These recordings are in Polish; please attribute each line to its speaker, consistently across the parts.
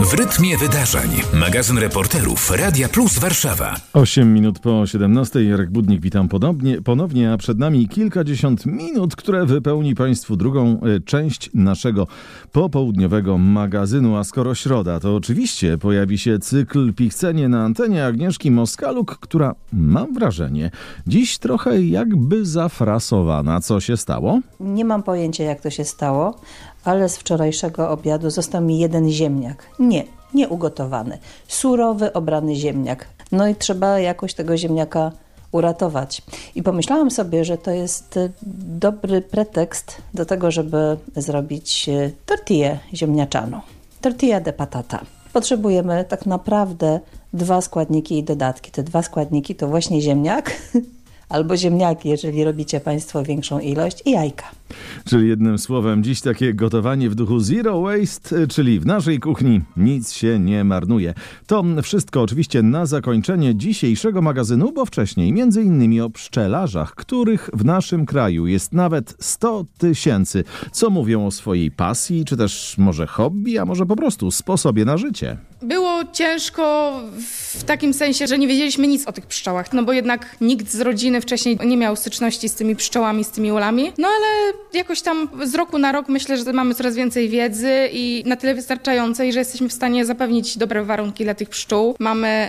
Speaker 1: W rytmie wydarzeń. Magazyn reporterów Radia Plus Warszawa.
Speaker 2: 8 minut po 17. Jarek Budnik, witam ponownie, a przed nami kilkadziesiąt minut, które wypełni Państwu drugą część naszego popołudniowego magazynu. A skoro środa, to oczywiście pojawi się cykl Pichcenie na antenie Agnieszki Moskaluk, która, mam wrażenie, dziś trochę jakby zafrasowana. Co się stało?
Speaker 3: Nie mam pojęcia, jak to się stało, ale z wczorajszego obiadu został mi jeden ziemniak. Nie ugotowany. Surowy, obrany ziemniak. No i trzeba jakoś tego ziemniaka uratować. I pomyślałam sobie, że to jest dobry pretekst do tego, żeby zrobić tortillę ziemniaczaną. Tortilla de patata. Potrzebujemy tak naprawdę 2 składniki i dodatki. Te 2 składniki to właśnie ziemniak albo ziemniaki, jeżeli robicie Państwo większą ilość, i jajka.
Speaker 2: Czyli jednym słowem, dziś takie gotowanie w duchu zero waste, czyli w naszej kuchni nic się nie marnuje. To wszystko oczywiście na zakończenie dzisiejszego magazynu, bo wcześniej między innymi o pszczelarzach, których w naszym kraju jest nawet 100 000, co mówią o swojej pasji, czy też może hobby, a może po prostu sposobie na życie.
Speaker 4: Było ciężko w takim sensie, że nie wiedzieliśmy nic o tych pszczołach, no bo jednak nikt z rodziny wcześniej nie miał styczności z tymi pszczołami, z tymi ulami. No ale jakoś tam z roku na rok myślę, że mamy coraz więcej wiedzy i na tyle wystarczającej, że jesteśmy w stanie zapewnić dobre warunki dla tych pszczół. Mamy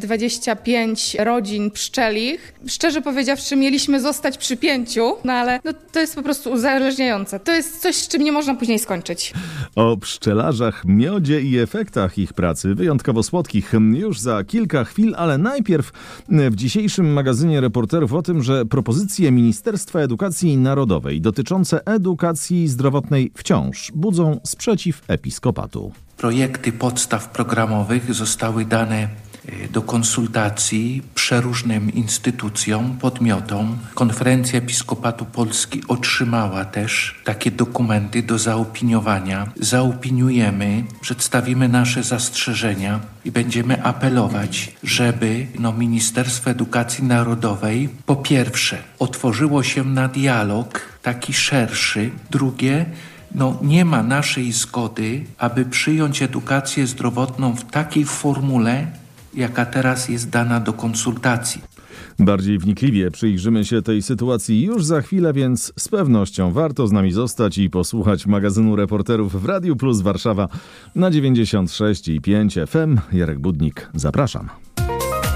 Speaker 4: 25 rodzin pszczelich. Szczerze powiedziawszy, mieliśmy zostać przy 5, no ale to jest po prostu uzależniające. To jest coś, z czym nie można później skończyć.
Speaker 2: O pszczelarzach, miodzie i efektach ich pracy, wyjątkowo słodkich, już za kilka chwil, ale najpierw w dzisiejszym magazynie reporterów o tym, że propozycje Ministerstwa Edukacji Narodowej dotyczące edukacji zdrowotnej wciąż budzą sprzeciw episkopatu.
Speaker 5: Projekty podstaw programowych zostały dane do konsultacji przeróżnym instytucjom, podmiotom. Konferencja Episkopatu Polski otrzymała też takie dokumenty do zaopiniowania. Zaopiniujemy, przedstawimy nasze zastrzeżenia i będziemy apelować, żeby Ministerstwo Edukacji Narodowej po pierwsze otworzyło się na dialog taki szerszy, drugie, nie ma naszej zgody, aby przyjąć edukację zdrowotną w takiej formule, jaka teraz jest dana do konsultacji.
Speaker 2: Bardziej wnikliwie przyjrzymy się tej sytuacji już za chwilę, więc z pewnością warto z nami zostać i posłuchać magazynu reporterów w Radiu Plus Warszawa na 96,5 FM. Jarek Budnik, zapraszam.